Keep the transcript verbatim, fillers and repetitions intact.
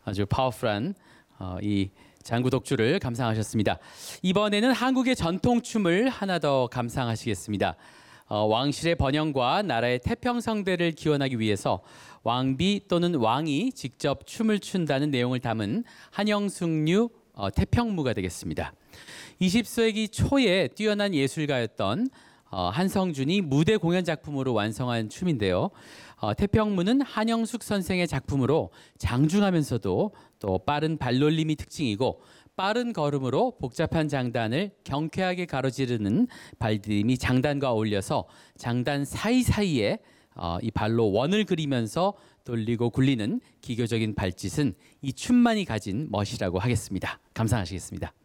아주 파워풀한 어, 이 장구 독주를 감상하셨습니다. 이번에는 한국의 전통춤을 하나 더 감상하시겠습니다. 어, 왕실의 번영과 나라의 태평성대를 기원하기 위해서 왕비 또는 왕이 직접 춤을 춘다는 내용을 담은 한영숙류 어, 태평무가 되겠습니다. 이십 세기 초에 뛰어난 예술가였던 어, 한성준이 무대 공연 작품으로 완성한 춤인데요. 어, 태평무는 한영숙 선생의 작품으로 장중하면서도 또 빠른 발놀림이 특징이고 빠른 걸음으로 복잡한 장단을 경쾌하게 가로지르는 발디딤이 장단과 어울려서 장단 사이사이에 어, 이 발로 원을 그리면서 돌리고 굴리는 기교적인 발짓은 이 춤만이 가진 멋이라고 하겠습니다. 감상하시겠습니다.